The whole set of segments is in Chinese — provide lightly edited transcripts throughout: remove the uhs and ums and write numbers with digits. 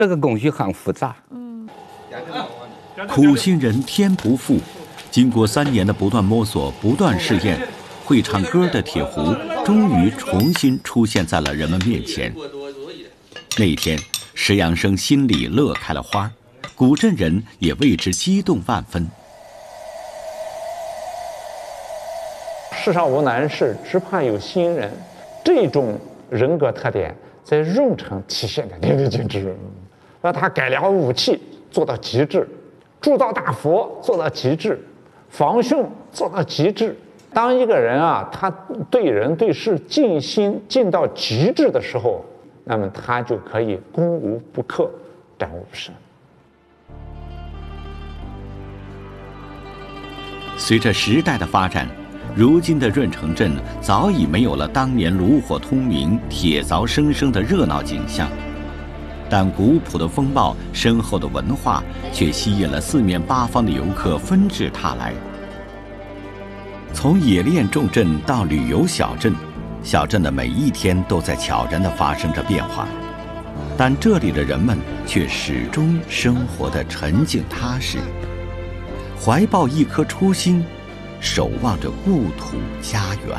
这个工序很复杂。 苦心人天不负，经过3年的不断摸索、不断试验，会唱歌的铁壶终于重新出现在了人们面前。那一天，石阳生心里乐开了花，古镇人也为之激动万分。 世上无难事，只怕有心人。这种人格特点在戎城体现的淋漓尽致。让他改良武器做到极致，铸造大佛做到极致，防汛做到极致。当一个人啊，他对人对事尽心尽到极致的时候，那么他就可以攻无不克，战无不胜。 随着时代的发展，如今的润城镇早已没有了当年炉火通明、铁凿声声的热闹景象，但古朴的风貌、深厚的文化却吸引了四面八方的游客纷至沓来。从冶炼重镇到旅游小镇，小镇的每一天都在悄然地发生着变化，但这里的人们却始终生活得沉静踏实，怀抱一颗初心，守望着故土家园。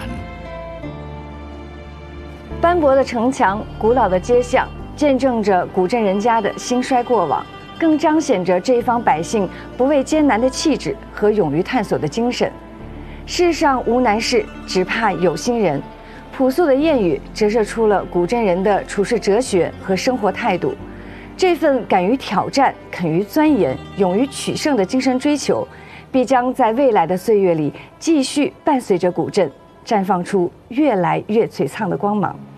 斑驳的城墙、古老的街巷，见证着古镇人家的兴衰过往，更彰显着这一方百姓不畏艰难的气质和勇于探索的精神。世上无难事，只怕有心人。朴素的谚语折射出了古镇人的处世哲学和生活态度。这份敢于挑战、肯于钻研、勇于取胜的精神追求，必将在未来的岁月里继续伴随着古镇，绽放出越来越璀璨的光芒。